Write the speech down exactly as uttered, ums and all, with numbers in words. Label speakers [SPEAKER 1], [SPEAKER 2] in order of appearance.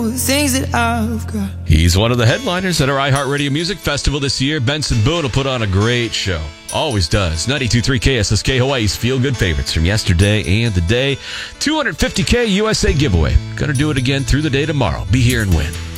[SPEAKER 1] things that I've got.
[SPEAKER 2] He's one of the headliners at our iHeartRadio Music Festival this year. Benson Boone will put on a great show. Always does. ninety-two point three K S S K, Hawaii's feel-good favorites from yesterday and the day. two hundred fifty K U S A giveaway. Gonna do it again through the day tomorrow. Be here and win.